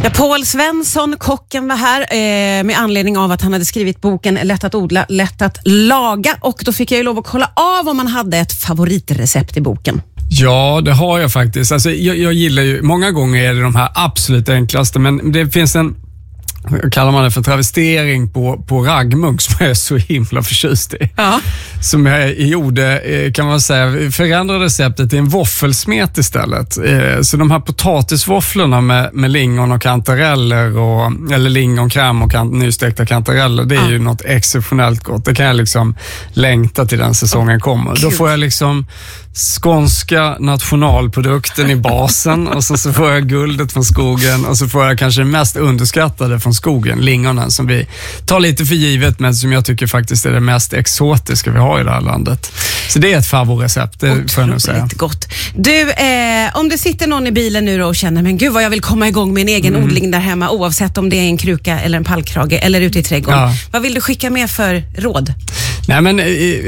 Ja, Paul Svensson, kocken, var här med anledning av att han hade skrivit boken Lätt att odla, lätt att laga. Och då fick jag ju lov att kolla av om man hade ett favoritrecept i boken. Ja, det har jag faktiskt. Alltså, jag gillar ju, många gånger är det de här absolut enklaste, men det finns en, kallar man det för travestering på raggmunk som jag är så himla förtjust i. Ja. Som jag gjorde, kan man säga, förändrade receptet till en våffelsmet istället. Så de här potatisvåfflorna med lingon och kantareller, eller lingonkräm och nystekta kantareller, det är ju något exceptionellt gott. Det kan jag liksom längta till den säsongen kommer. Då får jag liksom skånska nationalprodukten i basen och så får jag guldet från skogen och så får jag kanske det mest underskattade från skogen, lingonen, som vi tar lite för givet men som jag tycker faktiskt är det mest exotiska vi har i det här landet. Så det är ett favoritrecept, det får jag nog säga. Gott. Du, om det sitter någon i bilen nu och känner, men gud vad jag vill komma igång med en egen odling där hemma, oavsett om det är en kruka eller en pallkrage eller ute i trädgården. Ja. Vad vill du skicka med för råd? Nej, men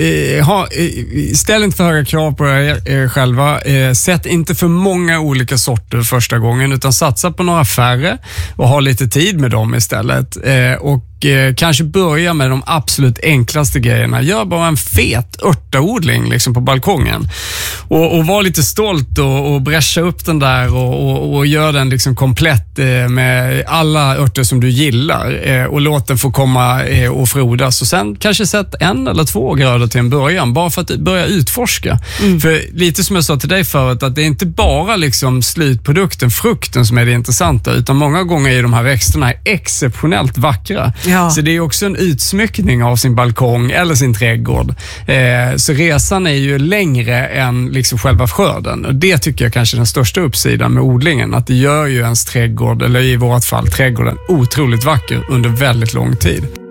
ställ inte för höga krav på er själva. Sätt inte för många olika sorter första gången, utan satsa på några färre och ha lite tid med dem istället. Och kanske börja med de absolut enklaste grejerna. Gör bara en fet örtodling liksom på balkongen. Och var lite stolt och bräscha upp den där och gör den liksom komplett med alla örter som du gillar. Och låt den få komma och frodas. Och sen kanske sätt 1 eller 2 grödor till en början. Bara för att börja utforska. För lite som jag sa till dig förut, att det är inte bara liksom slutprodukten, frukten, som är det intressanta. Utan många gånger är de här växterna exceptionellt vackra. Ja. Så det är också en utsmyckning av sin balkong eller sin trädgård. Så resan är ju längre än liksom själva skörden. Och det tycker jag kanske är den största uppsidan med odlingen. Att det gör ju ens trädgård, eller i vårt fall trädgården, otroligt vacker under väldigt lång tid.